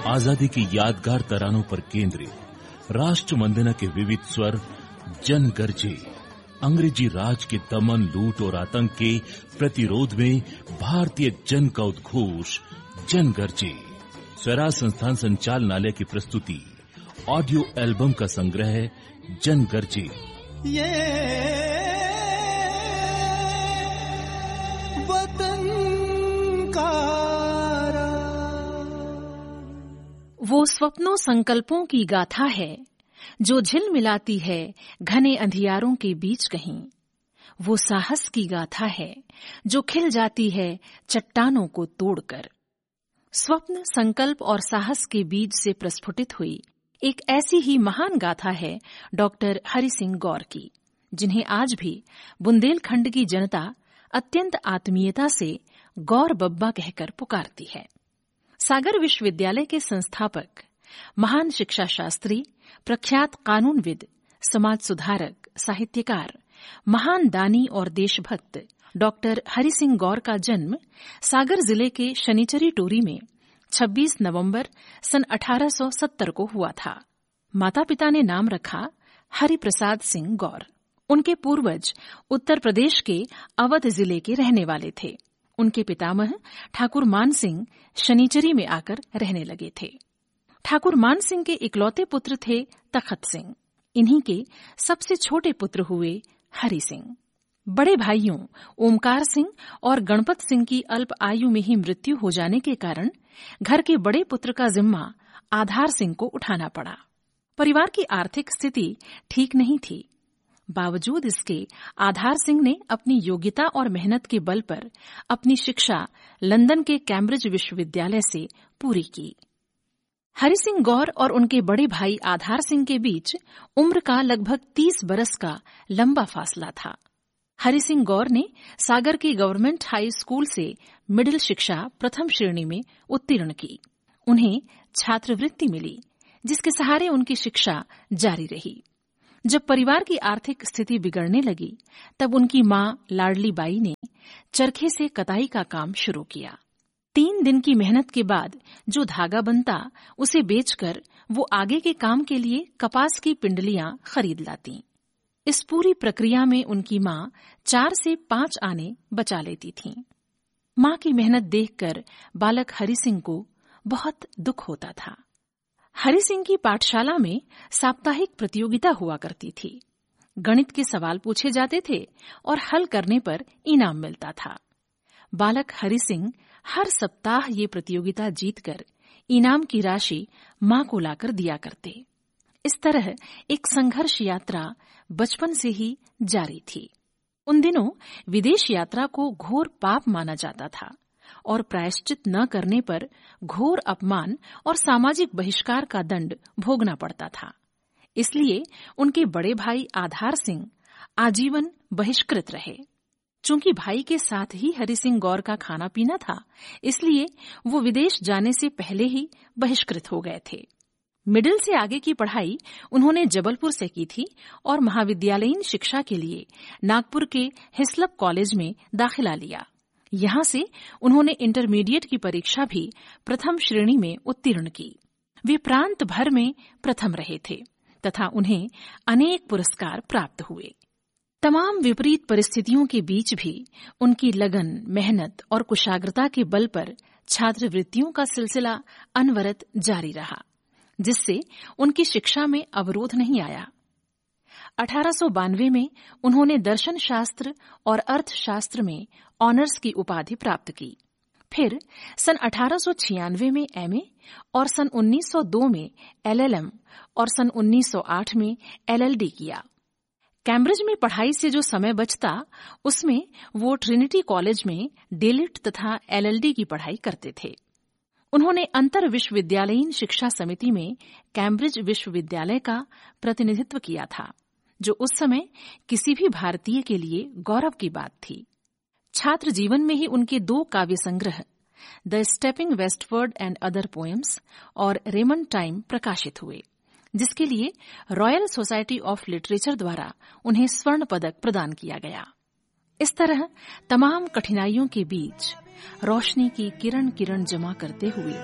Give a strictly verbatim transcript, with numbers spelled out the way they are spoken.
आजादी की यादगार तरानों पर केंद्रित राष्ट्र वंदना के विविध स्वर जन गर्जे। अंग्रेजी राज के दमन, लूट और आतंक के प्रतिरोध में भारतीय जन का उद्घोष जन गर्जे। स्वराज संस्थान संचालनालय की प्रस्तुति ऑडियो एल्बम का संग्रह जन गर्जे। ये वतन का वो स्वप्नों संकल्पों की गाथा है जो झिलमिलाती है घने अंधियारों के बीच कहीं। वो साहस की गाथा है जो खिल जाती है चट्टानों को तोड़कर। स्वप्न, संकल्प और साहस के बीज से प्रस्फुटित हुई एक ऐसी ही महान गाथा है डॉक्टर हरि सिंह गौर की, जिन्हें आज भी बुंदेलखंड की जनता अत्यंत आत्मीयता से गौर बब्बा कहकर पुकारती है। सागर विश्वविद्यालय के संस्थापक, महान शिक्षा शास्त्री, प्रख्यात कानूनविद, समाज सुधारक, साहित्यकार, महान दानी और देशभक्त डॉक्टर हरि सिंह गौर का जन्म सागर जिले के शनिचरी टोरी में छब्बीस नवंबर सन अठारह सौ सत्तर को हुआ था। माता पिता ने नाम रखा हरि प्रसाद सिंह गौर। उनके पूर्वज उत्तर प्रदेश के अवध जिले के रहने वाले थे। उनके पितामह ठाकुर मान सिंह शनिचरी में आकर रहने लगे थे। ठाकुर मान सिंह के इकलौते पुत्र थे तखत सिंह। इन्हीं के सबसे छोटे पुत्र हुए हरि सिंह। बड़े भाइयों ओमकार सिंह और गणपत सिंह की अल्प आयु में ही मृत्यु हो जाने के कारण घर के बड़े पुत्र का जिम्मा आधार सिंह को उठाना पड़ा। परिवार की आर्थिक स्थिति ठीक नहीं थी। बावजूद इसके आधार सिंह ने अपनी योग्यता और मेहनत के बल पर अपनी शिक्षा लंदन के कैम्ब्रिज विश्वविद्यालय से पूरी की। हरि सिंह गौर और उनके बड़े भाई आधार सिंह के बीच उम्र का लगभग तीस बरस का लंबा फासला था। हरि सिंह गौर ने सागर के गवर्नमेंट हाई स्कूल से मिडिल शिक्षा प्रथम श्रेणी में उत्तीर्ण की। उन्हें छात्रवृत्ति मिली, जिसके सहारे उनकी शिक्षा जारी रही। जब परिवार की आर्थिक स्थिति बिगड़ने लगी, तब उनकी मां लाडली बाई ने चरखे से कताई का काम शुरू किया। तीन दिन की मेहनत के बाद जो धागा बनता, उसे बेचकर वो आगे के काम के लिए कपास की पिंडलियां खरीद लाती। इस पूरी प्रक्रिया में उनकी मां चार से पांच आने बचा लेती थीं। मां की मेहनत देखकर बालक हरि सिंह को बहुत दुख होता था। हरि सिंह की पाठशाला में साप्ताहिक प्रतियोगिता हुआ करती थी। गणित के सवाल पूछे जाते थे और हल करने पर इनाम मिलता था। बालक हरि सिंह हर सप्ताह ये प्रतियोगिता जीतकर इनाम की राशि मां को लाकर दिया करते। इस तरह एक संघर्ष यात्रा बचपन से ही जारी थी। उन दिनों विदेश यात्रा को घोर पाप माना जाता था और प्रायश्चित न करने पर घोर अपमान और सामाजिक बहिष्कार का दंड भोगना पड़ता था। इसलिए उनके बड़े भाई आधार सिंह आजीवन बहिष्कृत रहे। चूंकि भाई के साथ ही हरि सिंह गौर का खाना पीना था, इसलिए वो विदेश जाने से पहले ही बहिष्कृत हो गए थे। मिडिल से आगे की पढ़ाई उन्होंने जबलपुर से की थी और महाविद्यालयीन शिक्षा के लिए नागपुर के हिस्लप कॉलेज में दाखिला लिया। यहां से उन्होंने इंटरमीडिएट की परीक्षा भी प्रथम श्रेणी में उत्तीर्ण की। वे प्रांत भर में प्रथम रहे थे तथा उन्हें अनेक पुरस्कार प्राप्त हुए। तमाम विपरीत परिस्थितियों के बीच भी उनकी लगन, मेहनत और कुशाग्रता के बल पर छात्रवृत्तियों का सिलसिला अनवरत जारी रहा, जिससे उनकी शिक्षा में अवरोध नहीं आया। अठारह सौ बानवे में उन्होंने दर्शन शास्त्र और अर्थशास्त्र में ऑनर्स की उपाधि प्राप्त की। फिर सन अठारह सौ छियानवे में एमए और सन उन्नीस सौ दो में एलएलएम और सन उन्नीस सौ आठ में एलएलडी किया। कैम्ब्रिज में पढ़ाई से जो समय बचता, उसमें वो ट्रिनिटी कॉलेज में डेलिट तथा एलएलडी की पढ़ाई करते थे। उन्होंने अंतर विश्वविद्यालयीन शिक्षा समिति में कैम्ब्रिज विश्वविद्यालय का प्रतिनिधित्व किया था, जो उस समय किसी भी भारतीय के लिए गौरव की बात थी। छात्र जीवन में ही उनके दो काव्य संग्रह the stepping westward and other poems और रेमंड टाइम प्रकाशित हुए, जिसके लिए रॉयल सोसाइटी ऑफ लिटरेचर द्वारा उन्हें स्वर्ण पदक प्रदान किया गया। इस तरह तमाम कठिनाइयों के बीच रोशनी की किरण किरण जमा करते हुए